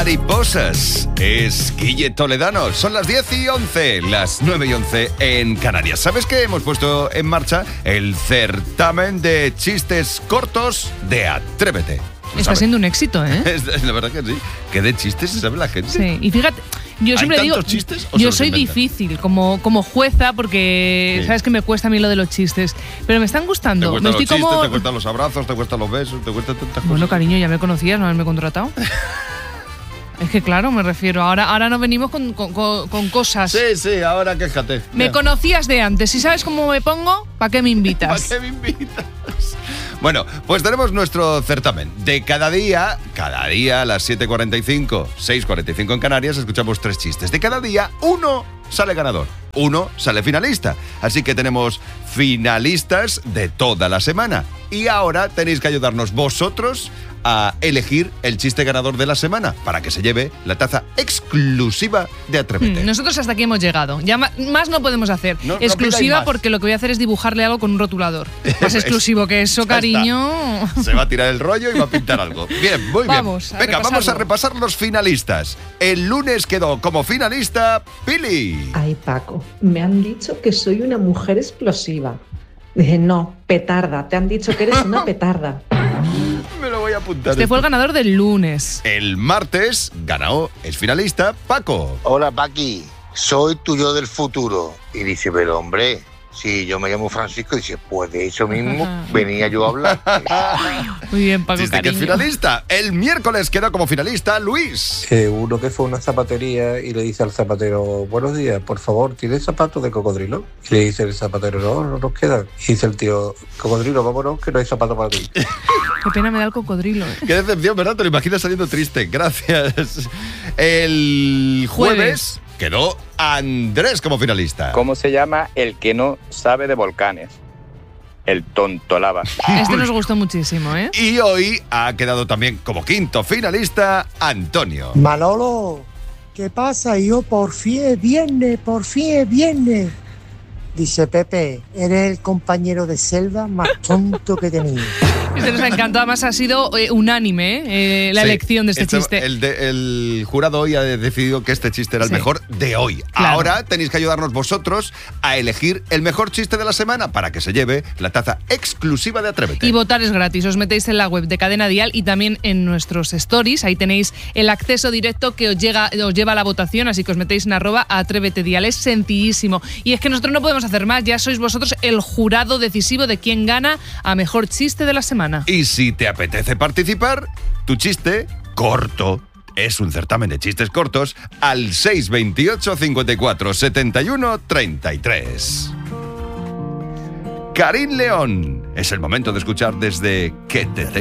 Mariposas. Es Guille Toledano. Son las 10:11, las 9:11 en Canarias. ¿Sabes que hemos puesto en marcha el certamen de chistes cortos de Atrévete? Está siendo un éxito, ¿eh? La verdad que sí. Que de chistes se sabe la gente. Sí, y fíjate, yo siempre digo, chistes, yo soy difícil como jueza porque Sí. sabes que me cuesta a mí lo de los chistes, pero me están gustando. Te cuestan los estoy chistes, te cuestan los abrazos, te cuestan los besos, te cuestan tantas cosas. Bueno, cariño, ya me conocías, no haberme contratado. Es que claro, me refiero, ahora no venimos con cosas. Sí, ahora quéjate. Me conocías de antes, si sabes cómo me pongo, ¿para qué me invitas? ¿Para qué me invitas? Bueno, pues tenemos nuestro certamen. De cada día a las 7:45, 6:45 en Canarias, escuchamos 3 chistes. De cada día, uno sale ganador, uno sale finalista. Así que tenemos finalistas de toda la semana. Y ahora tenéis que ayudarnos vosotros a elegir el chiste ganador de la semana para que se lleve la taza exclusiva de Atrévete. Nosotros hasta aquí hemos llegado. Ya más no podemos hacer. No Exclusiva pidáis más. porque lo que voy a hacer es dibujarle algo con un rotulador. Más exclusivo que eso, Ya cariño. está. Se va a tirar el rollo y va a pintar algo. Bien, muy Vamos bien. a Venga, vamos a repasar los finalistas. El lunes quedó como finalista Pili. Ay, Paco, me han dicho que soy una mujer explosiva. Dije, no, petarda, te han dicho que eres una petarda. Me lo voy a apuntar. Este fue el ganador del lunes. El martes ganó, es finalista, Paco. Hola, Paqui, soy tu yo del futuro. Y dice, pero hombre, si yo me llamo Francisco, dice, pues de eso mismo venía yo a hablar. Muy bien, Paco, Chiste que es cariño. finalista. El miércoles quedó como finalista Luis. Uno que fue a una zapatería y le dice al zapatero, buenos días, por favor, ¿tienes zapatos de cocodrilo? Y le dice el zapatero, no nos quedan. Y dice el tío, cocodrilo, vámonos, que no hay zapatos para ti. Qué pena me da el cocodrilo. Qué decepción, ¿verdad? Te lo imaginas saliendo triste. Gracias. El jueves quedó Andrés como finalista. ¿Cómo se llama el que no sabe de volcanes? El tontolaba. Este nos gustó muchísimo, ¿eh? Y hoy ha quedado también como quinto finalista Antonio. Manolo, ¿qué pasa? Yo por fin es viernes. Dice Pepe, eres el compañero de selva más tonto que tenía. Este nos ha encantado, además ha sido unánime la Sí, elección de este chiste. El jurado hoy ha decidido que este chiste era el Sí. mejor de hoy. Claro. Ahora tenéis que ayudarnos vosotros a elegir el mejor chiste de la semana para que se lleve la taza exclusiva de Atrévete. Y votar es gratis, os metéis en la web de Cadena Dial y también en nuestros stories, ahí tenéis el acceso directo que os lleva a la votación, así que os metéis en @atrévetedial, es sencillísimo. Y es que nosotros no podemos hacer más, ya sois vosotros el jurado decisivo de quién gana a mejor chiste de la semana. Y si te apetece participar, tu chiste corto. Es un certamen de chistes cortos al 628 54 71 33. Karim León. Es el momento de escuchar desde Que te tengo